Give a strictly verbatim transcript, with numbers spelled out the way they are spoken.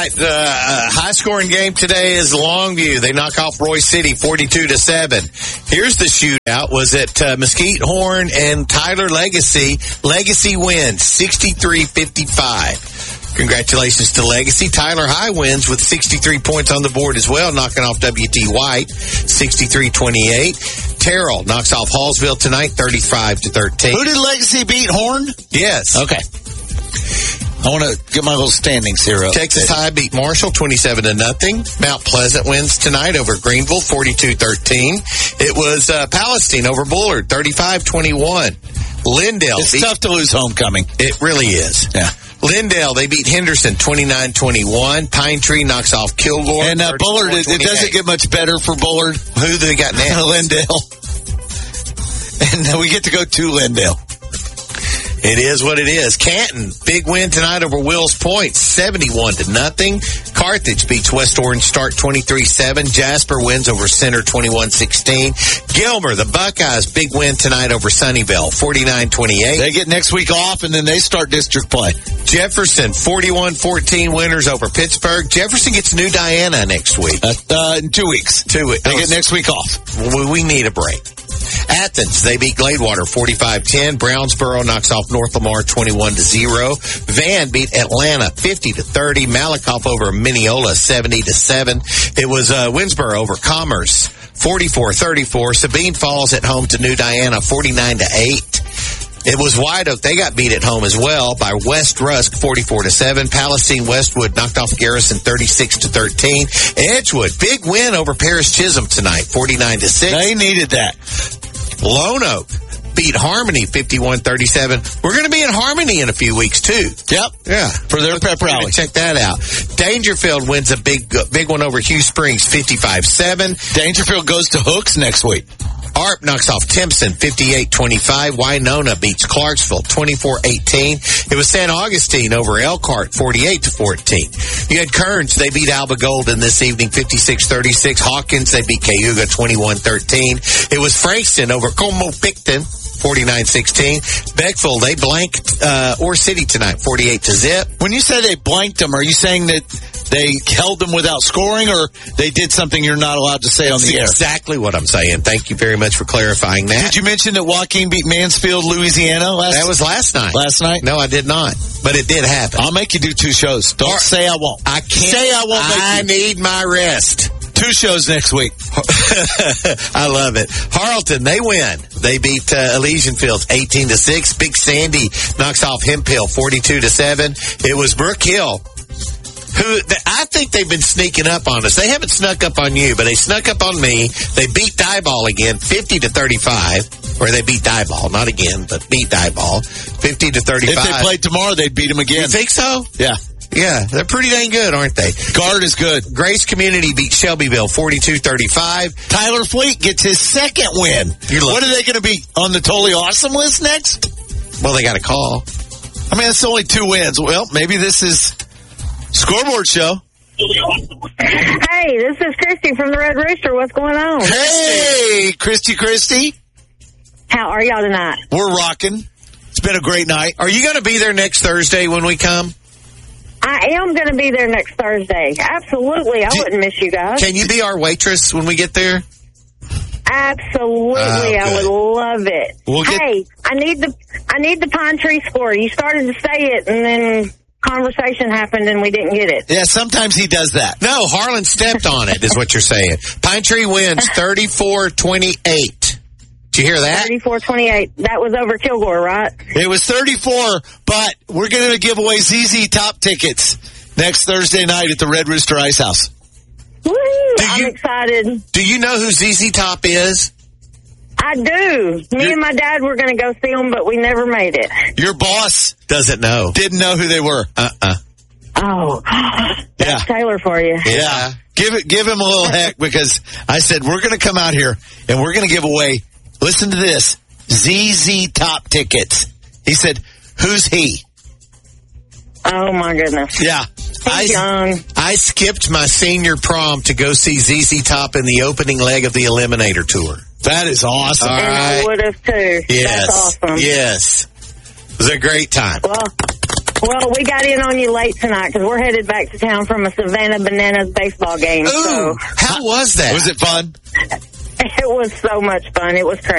right, uh, uh, high-scoring game today is Longview. They knock off Royce City forty-two to seven. Here's the shootout. Was it uh, Mesquite Horn and Tyler Legacy? Legacy wins sixty-three fifty-five. Congratulations to Legacy. Tyler High wins with sixty-three points on the board as well, knocking off W T White sixty-three twenty-eight. Terrell knocks off Hallsville tonight thirty-five to thirteen. Who did Legacy beat? Horn? Yes. Okay. I want to get my little standings here up. Texas High beat Marshall twenty-seven to nothing. Mount Pleasant wins tonight over Greenville forty-two thirteen. It was uh, Palestine over Bullard thirty-five twenty-one. Lindale. It's beat, tough to lose homecoming. It really is. Yeah. Lindale, they beat Henderson twenty-nine twenty-one. Pine Tree knocks off Kilgore. And uh, Bullard, it, it doesn't get much better for Bullard. Who do they got now? Lindale. And we get to go to Lindale. It is what it is. Canton, big win tonight over Wills Point, seventy-one to nothing. Carthage beats West Orange Start twenty-three seven. Jasper wins over Center twenty-one sixteen. Gilmer, the Buckeyes, big win tonight over Sunnyvale, forty-nine twenty-eight. They get next week off, and then they start district play. Jefferson, forty-one fourteen winners over Pittsburgh. Jefferson gets New Diana next week. Uh, uh, in two weeks. Two weeks. They get next week off. We, we need a break. Athens, they beat Gladewater forty-five ten. Brownsboro knocks off North Lamar twenty-one to zero. Van beat Atlanta fifty to thirty. Malakoff over Mineola seventy to seven. It was uh, Winsboro over Commerce forty-four thirty-four. Sabine Falls at home to New Diana forty-nine to eight. It was White Oak. They got beat at home as well by West Rusk forty-four to seven. Palestine Westwood knocked off Garrison thirty-six to thirteen. Edgewood, big win over Paris Chisholm tonight, forty-nine to six. They needed that. Lone Oak beat Harmony fifty-one thirty-seven. We're going to be in Harmony in a few weeks too. Yep. Yeah. For their pep rally. Check that out. Dangerfield wins a big big one over Hugh Springs, fifty-five seven. Dangerfield goes to Hooks next week. Arp knocks off Timpson fifty-eight twenty-five. Winona beats Clarksville twenty-four eighteen. It was San Augustine over Elkhart forty-eight to fourteen. You had Kearns. They beat Alba Golden this evening fifty-six thirty-six. Hawkins, they beat Cayuga twenty-one thirteen. It was Frankston over Como Picton forty-nine sixteen. Beckville, they blanked uh, Ore City tonight forty-eight to zip. When you say they blanked them, are you saying that they held them without scoring, or they did something you're not allowed to say on the That's air? Exactly what I'm saying. Thank you very much for clarifying that. Did you mention that Joaquin beat Mansfield, Louisiana last That was last night. Last night? No, I did not. But it did happen. I'll make you do two shows. Don't Or, say I won't. I can't. Say I won't make I you. need my rest. Two shows next week. I love it. Harleton, they win. They beat uh, Elysian Fields eighteen to six. Big Sandy knocks off Hemphill forty-two to seven. It was Brook Hill, who I think they've been sneaking up on us. They haven't snuck up on you, but they snuck up on me. They beat Dieball again, fifty to thirty-five. Or they beat Dieball, not again, but beat Dieball, fifty to thirty-five. If they played tomorrow, they'd beat them again. You think so? Yeah. Yeah, they're pretty dang good, aren't they? Guard is good. Grace Community beat Shelbyville forty-two thirty-five. Tyler Fleet gets his second win. What are they going to be on the Totally Awesome list next? Well, they got a call. I mean, it's only two wins. Well, maybe this is Scoreboard Show. Hey, this is Christy from the Red Rooster. What's going on? Hey, Christy, Christy. How are y'all tonight? We're rocking. It's been a great night. Are you going to be there next Thursday when we come? I am going to be there next Thursday. Absolutely. I Do, wouldn't miss you guys. Can you be our waitress when we get there? Absolutely. Oh, I would love it. We'll get- hey, I need the I need the Pine Tree score. You started to say it, and then conversation happened, and we didn't get it. Yeah, sometimes he does that. No, Harlan stepped on it, is what you're saying. Pine Tree wins thirty-four twenty-eight. Did you hear that? thirty-four twenty-eight. That was over Kilgore, right? It was thirty-four, but we're going to give away Z Z Top tickets next Thursday night at the Red Rooster Ice House. Woo! Do I'm you- excited. Do you know who Z Z Top is? I do. Me and my dad were going to go see them, but we never made it. Your boss Doesn't know. didn't know who they were. Uh-uh. Oh, Yeah. that's Taylor for you. Yeah. Give it, give him a little heck, because I said, we're going to come out here and we're going to give away, listen to this, Z Z Top tickets. He said, who's he? Oh, my goodness. Yeah. He's young. I skipped my senior prom to go see Z Z Top in the opening leg of the Eliminator Tour. That is awesome. All And I right. would have, too. Yes. That's awesome. Yes. It was a great time. Well, Well, we got in on you late tonight because we're headed back to town from a Savannah Bananas baseball game. Ooh, So how was that? Was it fun? it was so much fun. It was crazy.